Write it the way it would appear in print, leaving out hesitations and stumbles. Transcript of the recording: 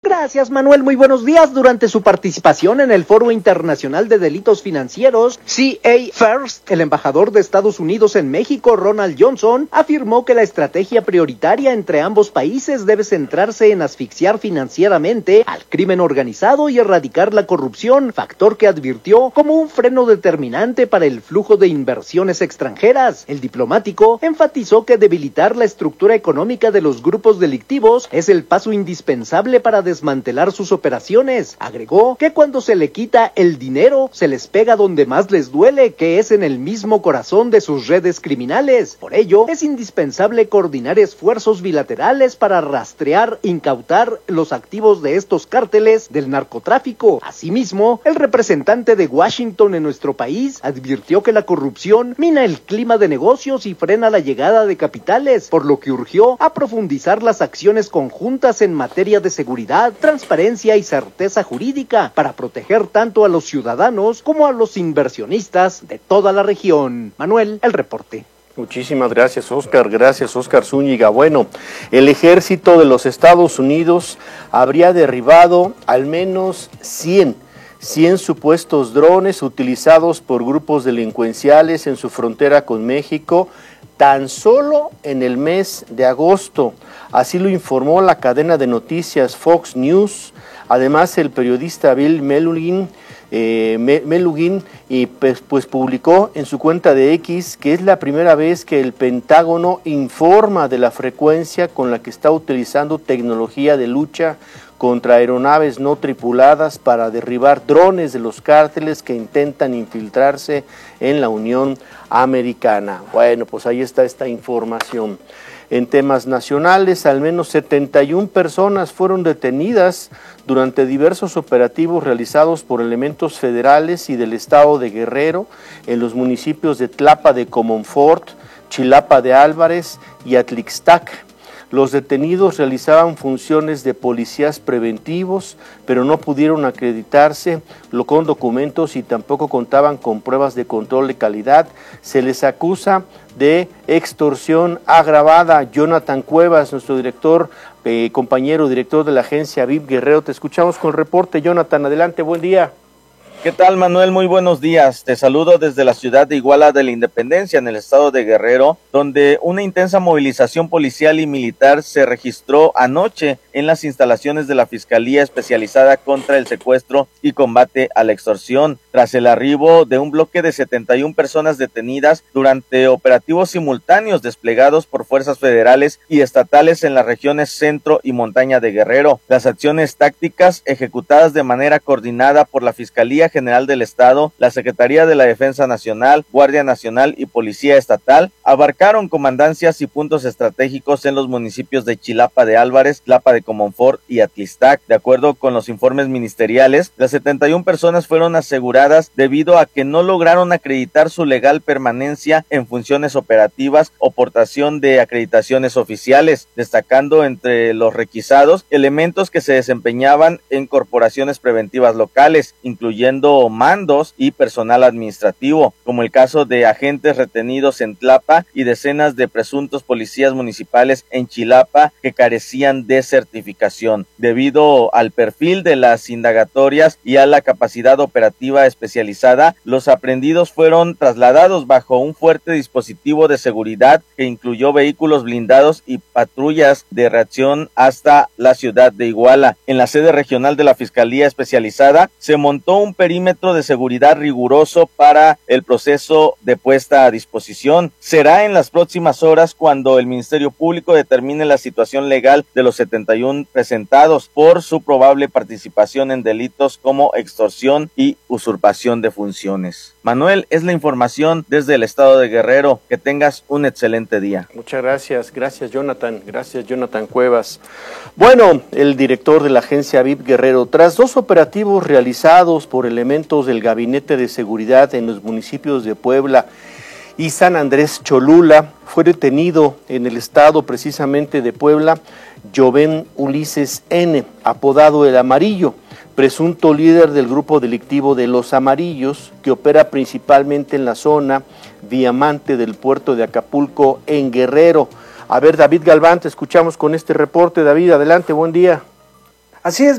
Gracias, Manuel. Muy buenos días. Durante su participación en el Foro Internacional de Delitos Financieros, CA First, el embajador de Estados Unidos en México, Ronald Johnson, afirmó que la estrategia prioritaria entre ambos países debe centrarse en asfixiar financieramente al crimen organizado y erradicar la corrupción, factor que advirtió como un freno determinante para el flujo de inversiones extranjeras. El diplomático enfatizó que debilitar la estructura económica de los grupos delictivos es el paso indispensable para desmantelar sus operaciones. Agregó que cuando se le quita el dinero, se les pega donde más les duele, que es en el mismo corazón de sus redes criminales. Por ello, es indispensable coordinar esfuerzos bilaterales para rastrear, incautar los activos de estos cárteles del narcotráfico. Asimismo, el representante de Washington en nuestro país advirtió que la corrupción mina el clima de negocios y frena la llegada de capitales, por lo que urgió a profundizar las acciones conjuntas en materia de seguridad, transparencia y certeza jurídica para proteger tanto a los ciudadanos como a los inversionistas de toda la región. Manuel, el reporte. Muchísimas gracias, Oscar. Gracias, Oscar Zúñiga. Bueno, el ejército de los Estados Unidos habría derribado al menos 100 supuestos drones utilizados por grupos delincuenciales en su frontera con México, tan solo en el mes de agosto. Así lo informó la cadena de noticias Fox News. Además, el periodista Bill Melugin y pues publicó en su cuenta de X que es la primera vez que el Pentágono informa de la frecuencia con la que está utilizando tecnología de lucha contra aeronaves no tripuladas para derribar drones de los cárteles que intentan infiltrarse en la Unión Americana. Bueno, pues ahí está esta información. En temas nacionales, al menos 71 personas fueron detenidas durante diversos operativos realizados por elementos federales y del estado de Guerrero en los municipios de Tlapa de Comonfort, Chilapa de Álvarez y Atlixtac. Los detenidos realizaban funciones de policías preventivos, pero no pudieron acreditarse con documentos y tampoco contaban con pruebas de control de calidad. Se les acusa de extorsión agravada. Jonathan Cuevas, nuestro director, compañero director de la agencia VIP Guerrero, te escuchamos con el reporte. Jonathan, adelante, buen día. ¿Qué tal, Manuel? Muy buenos días. Te saludo desde la ciudad de Iguala de la Independencia, en el estado de Guerrero, donde una intensa movilización policial y militar se registró anoche en las instalaciones de la Fiscalía Especializada contra el Secuestro y Combate a la Extorsión, tras el arribo de un bloque de 71 personas detenidas durante operativos simultáneos desplegados por fuerzas federales y estatales en las regiones centro y montaña de Guerrero. Las acciones tácticas ejecutadas de manera coordinada por la Fiscalía General del Estado, la Secretaría de la Defensa Nacional, Guardia Nacional y Policía Estatal abarcaron comandancias y puntos estratégicos en los municipios de Chilapa de Álvarez, Tlapa de Comonfort y Atlixtac. De acuerdo con los informes ministeriales, las 71 personas fueron aseguradas debido a que no lograron acreditar su legal permanencia en funciones operativas o portación de acreditaciones oficiales, destacando entre los requisados elementos que se desempeñaban en corporaciones preventivas locales, incluyendo mandos y personal administrativo, como el caso de agentes retenidos en Tlapa y decenas de presuntos policías municipales en Chilapa que carecían de certificación. Debido al perfil de las indagatorias y a la capacidad operativa especializada, los aprehendidos fueron trasladados bajo un fuerte dispositivo de seguridad que incluyó vehículos blindados y patrullas de reacción hasta la ciudad de Iguala. En la sede regional de la Fiscalía Especializada se montó un perímetro de seguridad riguroso para el proceso de puesta a disposición. Será en las próximas horas cuando el Ministerio Público determine la situación legal de los 71 presentados por su probable participación en delitos como extorsión y usurpación de funciones. Manuel, es la información desde el estado de Guerrero. Que tengas un excelente día. Muchas gracias. Gracias, Jonathan. Gracias, Jonathan Cuevas. Bueno, el director de la agencia VIP Guerrero, tras 2 operativos realizados por elementos del Gabinete de Seguridad en los municipios de Puebla y San Andrés Cholula, fue detenido en el estado precisamente de Puebla Joven Ulises N., apodado El Amarillo, presunto líder del grupo delictivo de Los Amarillos, que opera principalmente en la zona diamante del puerto de Acapulco en Guerrero. A ver, David Galván, te escuchamos con este reporte. David, adelante, buen día. Así es.